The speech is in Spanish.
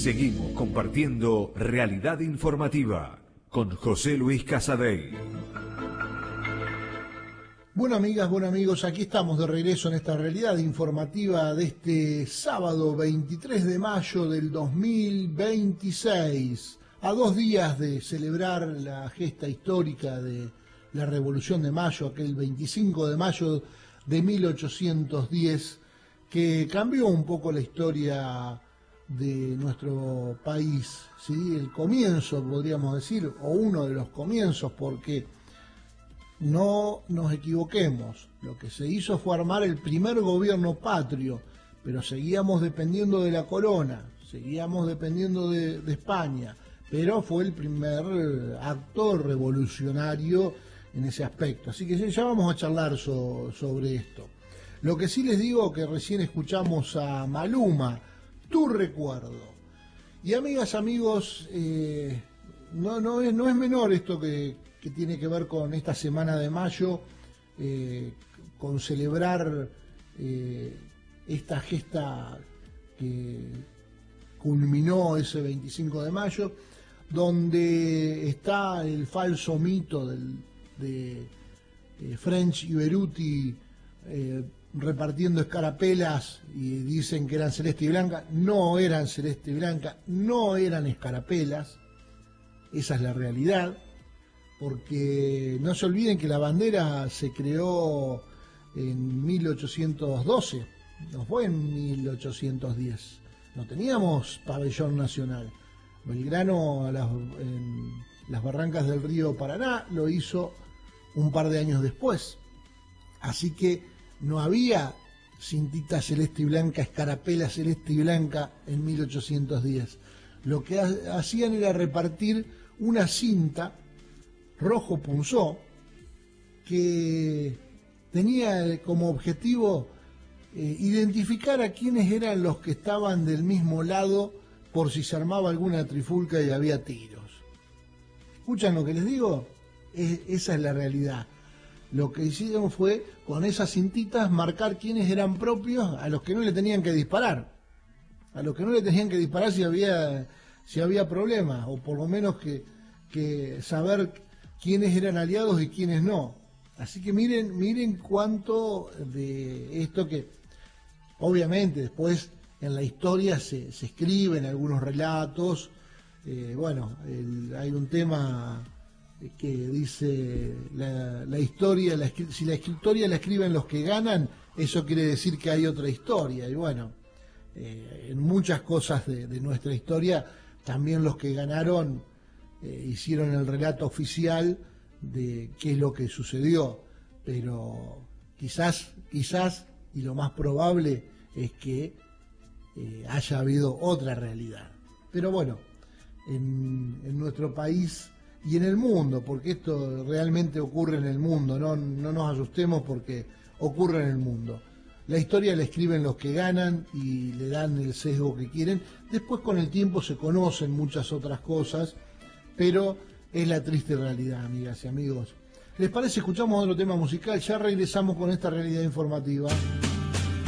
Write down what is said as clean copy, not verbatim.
Seguimos compartiendo Realidad Informativa con José Luis Casadei. Bueno, amigas, bueno amigos, aquí estamos de regreso en esta Realidad Informativa de este sábado 23 de mayo del 2026, a 2 días de celebrar la gesta histórica de la Revolución de Mayo, aquel 25 de mayo de 1810, que cambió un poco la historia de nuestro país, ¿sí? El comienzo, podríamos decir, o uno de los comienzos, porque no nos equivoquemos, lo que se hizo fue armar el primer gobierno patrio, pero seguíamos dependiendo de la corona, seguíamos dependiendo de España, pero fue el primer acto revolucionario en ese aspecto. Así que ya vamos a charlar sobre esto. Lo que sí les digo, que recién escuchamos a Maluma, Tu Recuerdo. Y amigas, amigos, no es menor esto que tiene que ver con esta semana de mayo, con celebrar esta gesta que culminó ese 25 de mayo, donde está el falso mito de French y Beruti repartiendo escarapelas, y dicen que eran celeste y blanca. No eran celeste y blanca, no eran escarapelas, esa es la realidad. Porque no se olviden que la bandera se creó en 1812, no fue en 1810. No teníamos pabellón nacional. Belgrano en las barrancas del río Paraná lo hizo un par de años después. Así que no había cintita celeste y blanca, escarapela celeste y blanca en 1810. Lo que hacían era repartir una cinta rojo punzó, que tenía como objetivo identificar a quienes eran los que estaban del mismo lado por si se armaba alguna trifulca y había tiros. ¿Escuchan lo que les digo? Esa es la realidad. Lo que hicieron fue, con esas cintitas, marcar quiénes eran propios a los que no le tenían que disparar. A los que no le tenían que disparar si había problemas, o por lo menos que saber quiénes eran aliados y quiénes no. Así que miren cuánto de esto, que obviamente después en la historia se escriben algunos relatos. Hay un tema que dice la historia, si la historia la escriben los que ganan, eso quiere decir que hay otra historia. Y bueno, en muchas cosas de nuestra historia, también los que ganaron hicieron el relato oficial de qué es lo que sucedió, pero quizás, y lo más probable es que haya habido otra realidad. Pero bueno, en nuestro país y en el mundo, porque esto realmente ocurre en el mundo, no nos asustemos, porque ocurre en el mundo. La historia la escriben los que ganan y le dan el sesgo que quieren. Después, con el tiempo, se conocen muchas otras cosas, pero es la triste realidad, amigas y amigos. ¿Les parece? Escuchamos otro tema musical, ya regresamos con esta Realidad Informativa.